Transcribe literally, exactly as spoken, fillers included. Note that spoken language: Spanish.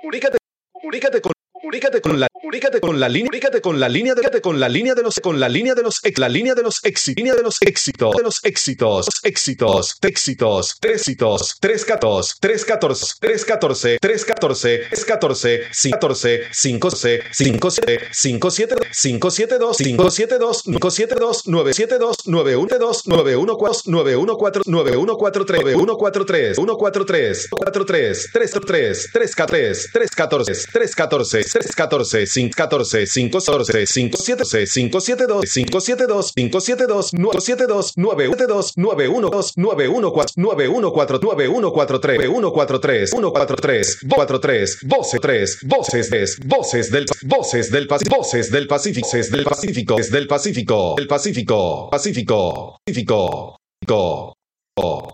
comunícate, comunícate con Comunícate con la, comunícate con la línea, comunícate con la línea de, con la línea de los, con la línea de los, la línea de los éxitos, línea de los éxitos, de los éxitos, éxitos, éxitos, éxitos, tres catorce, tres catorce, tres catorce, tres catorce, tres catorce, cinco catorce, cinco cinco siete, cinco siete, cinco siete dos, cinco siete dos, cinco siete dos, nueve siete dos, nueve uno dos, nueve uno cuatro, nueve uno cuatro, nueve uno cuatro tres, nueve uno cuatro tres, uno cuatro tres, cuatro tres, tres tres, tres catorce, tres catorce, tres catorce, tres catorce, cinco catorce, cinco catorce, cinco siete, cinco siete dos, cinco siete dos, cinco siete dos, nueve siete dos, nueve siete dos, nueve uno dos, nueve uno cuatro, nueve uno cuatro, nueve uno cuatro tres, uno cuatro tres, uno cuatro tres, cuatro tres, voces tres, voces des, voces del voces del Pacífico, voces del Pacífico, voces del Pacífico, del Pacífico, del Pacífico, Pacífico, Pacífico, Pacífico.